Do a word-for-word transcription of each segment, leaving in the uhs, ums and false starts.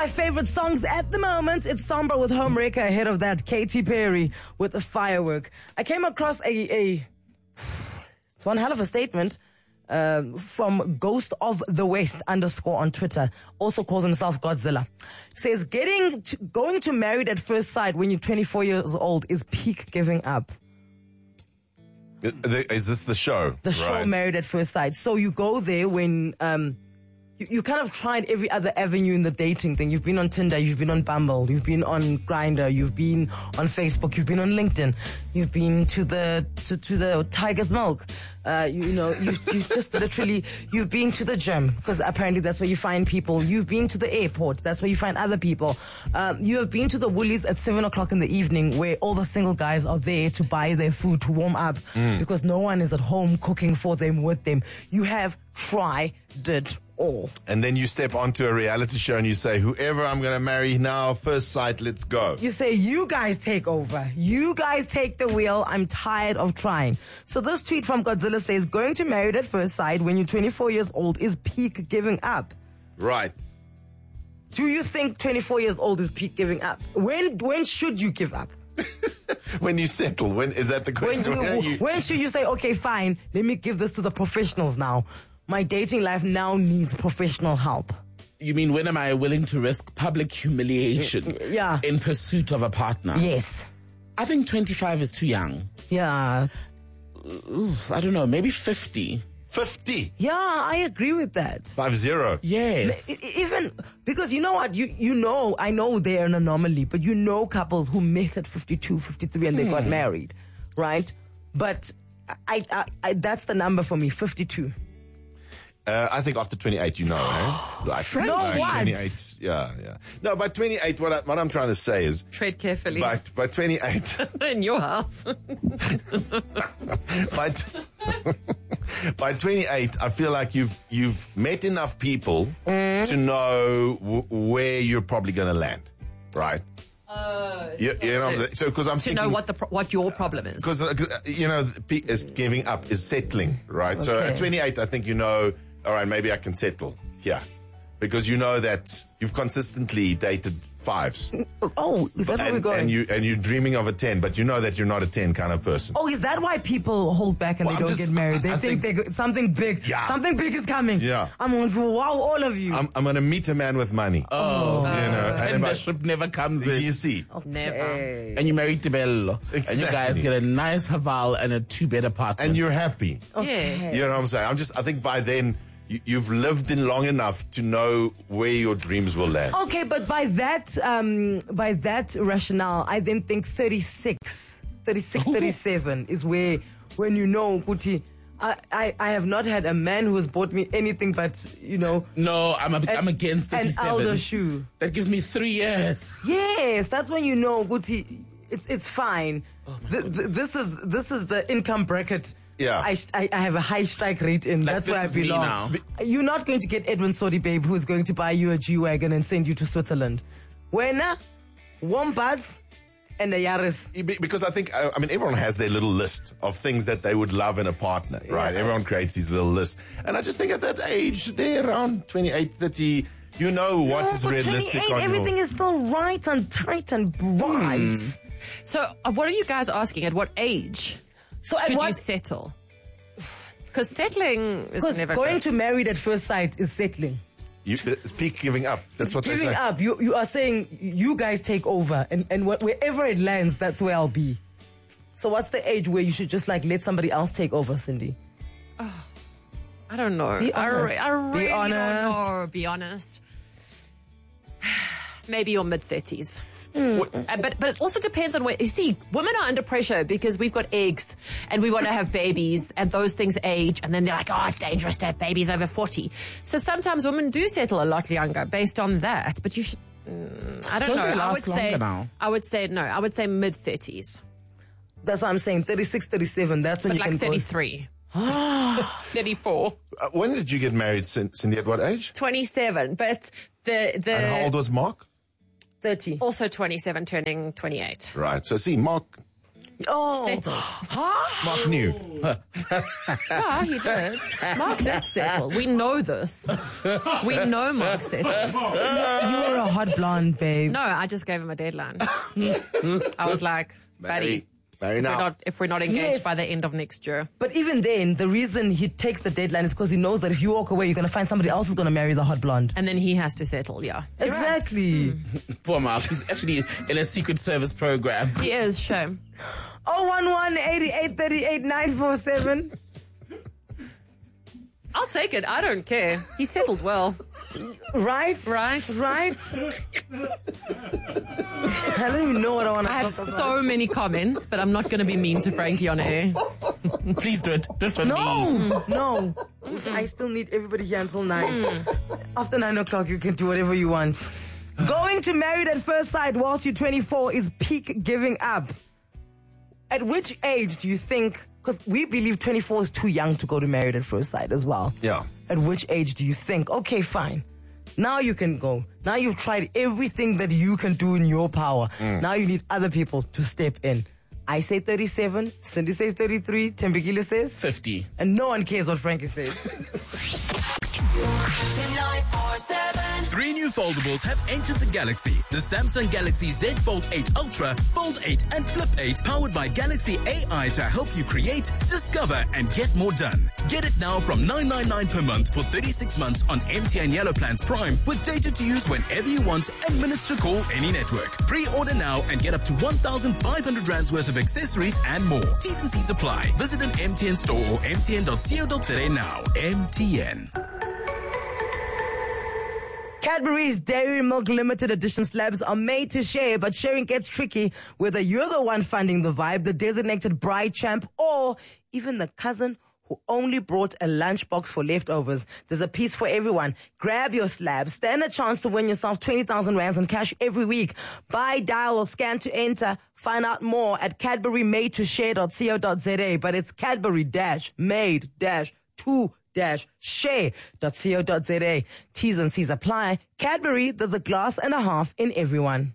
my favorite songs at the moment. It's Sombra with Homewrecker. Ahead of that, Katy Perry with The Firework. I came across a, a it's one hell of a statement um, from Ghost of the West underscore on Twitter. Also calls himself Godzilla. Says, getting to, going to Married at First Sight when you're twenty-four years old is peak giving up. Is this the show? The show right. Married at First Sight. So you go there when um, you, you kind of tried every other avenue in the dating thing. You've been on Tinder, you've been on Bumble, you've been on Grindr, you've been on Facebook, you've been on LinkedIn, you've been to the to, to the Tiger's Milk. Uh, you, you know, you you just literally you've been to the gym because apparently that's where you find people. You've been to the airport. That's where you find other people. Um, you have been to the Woolies at seven o'clock in the evening where all the single guys are there to buy their food to warm up mm. because no one is at home cooking for them with them. You have tried it all. And then you step onto a reality show and you say, whoever I'm going to marry now, first sight, let's go. You say, you guys take over. You guys take the wheel. I'm tired of trying. So this tweet from Godzilla says, going to Married at First Sight when you're twenty-four years old is peak giving up. Right. Do you think twenty-four years old is peak giving up? When when should you give up? When you settle. When is that the question? When, when, you, you... when should you say, okay, fine, let me give this to the professionals now. My dating life now needs professional help. You mean, when am I willing to risk public humiliation yeah. in pursuit of a partner? Yes. I think twenty-five is too young. Yeah. Oof, I don't know, maybe fifty. fifty? Yeah, I agree with that. Five zero. Yes. Even, because you know what, you, you know, I know they're an anomaly, but you know couples who met at fifty-two, fifty-three and they hmm. got married, right? But I, I, I, that's the number for me, fifty-two. Uh, I think after twenty-eight, you know, eh? Like, no, like what? twenty-eight, yeah, yeah. No, by twenty-eight, what, I, what I'm trying to say is... Tread carefully. By, by twenty-eight... In your house. by, t- by twenty-eight, I feel like you've you've met enough people mm. to know w- where you're probably going to land, right? Uh, you, you know, so because I'm to thinking, know what the pro- what your problem is. Because uh, you know, is giving up is settling, right? Okay. So at twenty-eight, I think you know. All right, maybe I can settle here. Because you know that you've consistently dated fives. Oh, is that and, where we're going? And, you, and you're dreaming of a ten, but you know that you're not a ten kind of person. Oh, is that why people hold back and well, they I'm don't just, get married? They I think, think they something big, yeah. something big is coming. Yeah. I'm going to wow all of you. I'm, I'm going to meet a man with money. Oh. You know, and, and the ship never comes in. You see. Okay. Never. And you marry Tibello. Exactly. And you guys get a nice Haval and a two-bed apartment. And you're happy. Okay. Yes. You know what I'm saying? I'm just, I think by then... You've lived in long enough to know where your dreams will land. Okay, but by that um, by that rationale, I then think thirty-six, thirty-six, thirty-seven is where, when you know, Kuti, I, I, I have not had a man who has bought me anything but, you know... No, I'm, a, an, I'm against thirty-seven. An Aldo shoe. That gives me three years. Yes, that's when you know, Kuti, it's it's fine. Oh the, the, this is this is the income bracket. Yeah. I, I, I have a high strike rate in. Like That's where I this is me belong. now. You're not going to get Edwin Sodi, babe, who's going to buy you a G-Wagon and send you to Switzerland. When warm buds and a Yaris. Because I think, I mean, everyone has their little list of things that they would love in a partner, right? Yeah. Everyone creates these little lists. And I just think at that age, they're around twenty-eight, thirty, you know what yeah, is realistic on everything your... is still right and tight and bright. Mm. So uh, what are you guys asking? At what age? So should what, you settle? Because settling is never going good. to Married at First Sight is settling. You, it's peak giving up. That's what giving they say. up. You you are saying you guys take over, and and wh- wherever it lands, that's where I'll be. So what's the age where you should just like let somebody else take over, Cindy? Oh, I don't know. Be honest. I, re- I really be honest. don't know. Be honest. Maybe your mid thirties. Mm. Uh, but but it also depends on where you see women are under pressure because we've got eggs and we want to have babies and those things age and then they're like, oh, it's dangerous to have babies over forty. So sometimes women do settle a lot younger based on that. But you should mm, I don't, don't know. They last I would say now? I would say no. I would say mid thirties. That's what I'm saying. thirty-six, thirty-seven. That's when but you like can thirty-three. thirty-four. Uh, when did you get married, Cindy? At what age? twenty-seven. But the the and how old was Mark? thirty. Also twenty-seven, turning twenty-eight. Right. So see, Mark, Oh. Settle. Huh? Mark knew. Yeah, he did. Mark did settle. We know this. We know Mark settled. You were a hot blonde, babe. No, I just gave him a deadline. I was like, buddy, Very if we're, now. not, if we're not engaged Yes. by the end of next year. But even then, the reason he takes the deadline is because he knows that if you walk away, you're going to find somebody else who's going to marry the hot blonde. And then he has to settle, yeah. You're right. Exactly. Poor Mark. He's actually in a secret service program. He is, shame. oh one one, eighty-eight thirty-eight, nine four seven. I'll take it. I don't care. He settled well. Right? Right. Right? I don't even know what I want to I talk have about. so many comments, but I'm not going to be mean to Frankie on air. Please do it. Do it for me. No, no. I still need everybody here until nine. After nine o'clock, you can do whatever you want. Going to Married at First Sight whilst you're twenty-four is peak giving up. At which age do you think, because we believe twenty-four is too young to go to Married at First Sight as well. Yeah. At which age do you think, okay, fine. Now you can go. Now you've tried everything that you can do in your power. Mm. Now you need other people to step in. I say thirty-seven, Cindy says thirty-three, Tembekile says fifty. and no one cares what Frankie says. Three new foldables have entered the Galaxy. The Samsung Galaxy Z Fold eight Ultra, Fold eight and Flip eight, powered by Galaxy A I to help you create, discover and get more done. Get it now from nine ninety-nine per month for thirty-six months on M T N Yellow Plans Prime with data to use whenever you want and minutes to call any network. Pre-order now and get up to one thousand five hundred rands worth of accessories and more. T's and C's apply. Visit an M T N store or m t n dot co dot za now. M T N. Cadbury's Dairy Milk Limited Edition slabs are made to share, but sharing gets tricky whether you're the one funding the vibe, the designated bride champ, or even the cousin who only brought a lunchbox for leftovers. There's a piece for everyone. Grab your slab. Stand a chance to win yourself twenty thousand rands in cash every week. Buy, dial, or scan to enter. Find out more at cadbury made to share dot co dot za. But it's Cadbury dash made dash to dash share dot co dot za. T's and C's apply. Cadbury, there's a glass and a half in everyone.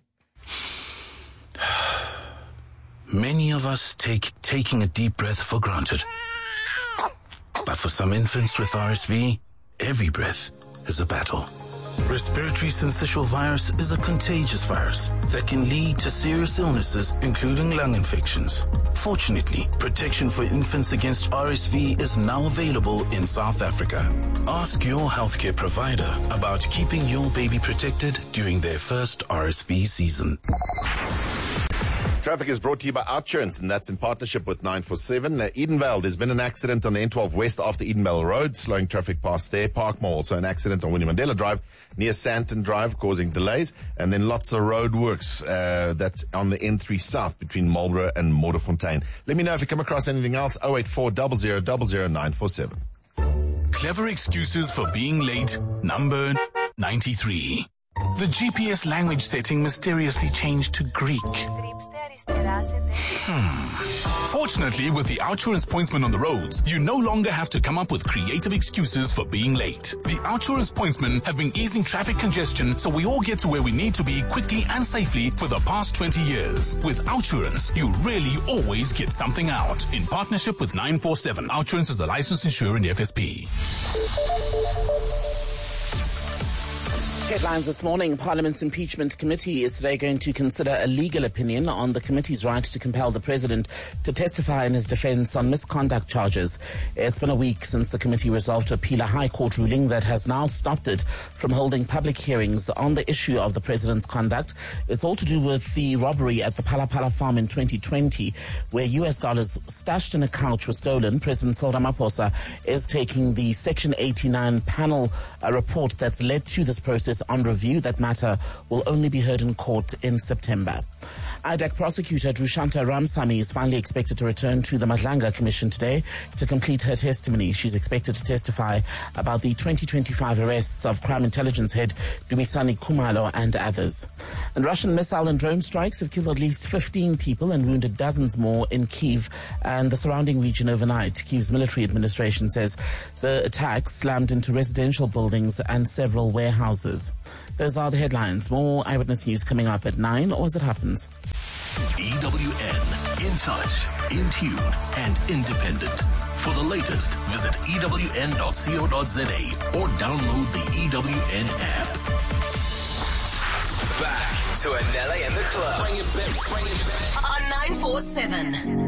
Many of us take taking a deep breath for granted. But for some infants with R S V, every breath is a battle. Respiratory syncytial virus is a contagious virus that can lead to serious illnesses, including lung infections. Fortunately, protection for infants against R S V is now available in South Africa. Ask your healthcare provider about keeping your baby protected during their first R S V season. Traffic is brought to you by Outsurance, and that's in partnership with nine four seven. Uh, Edenvale, there's been an accident on the N twelve West after Edenvale Road, slowing traffic past there. Parkmore, also an accident on Winnie Mandela Drive near Santon Drive, causing delays. And then lots of road works uh, that's on the N three South between Marlborough and Modderfontein. Let me know if you come across anything else. oh eight four, zero zero zero zero nine four seven. Clever excuses for being late. Number ninety-three. The G P S language setting mysteriously changed to Greek. Hmm. Fortunately, with the Outsurance pointsman on the roads, you no longer have to come up with creative excuses for being late. The Outsurance pointsmen have been easing traffic congestion so we all get to where we need to be quickly and safely for the past twenty years. With Outsurance, you really always get something out. In partnership with nine four seven, Outsurance is a licensed insurer in the F S P. Headlines this morning. Parliament's Impeachment Committee is today going to consider a legal opinion on the committee's right to compel the president to testify in his defense on misconduct charges. It's been a week since the committee resolved to appeal a High Court ruling that has now stopped it from holding public hearings on the issue of the president's conduct. It's all to do with the robbery at the Phala Phala farm in twenty twenty, where U S dollars stashed in a couch were stolen. President Cyril Ramaphosa is taking the Section eighty-nine panel uh, report that's led to this process on review. That matter will only be heard in court in September. I D A C prosecutor Drushanta Ramsamy is finally expected to return to the Madlanga Commission today to complete her testimony. She's expected to testify about the twenty twenty-five arrests of crime intelligence head Dumisani Khumalo and others. And Russian missile and drone strikes have killed at least fifteen people and wounded dozens more in Kyiv and the surrounding region overnight. Kyiv's military administration says the attacks slammed into residential buildings and several warehouses. Those are the headlines. More Eyewitness News coming up at nine, or as it happens. E W N, in touch, in tune, and independent. For the latest, visit E W N dot co dot za or download the E W N app. Back to Anele and the Club. Bring it back, bring it back. On nine four seven.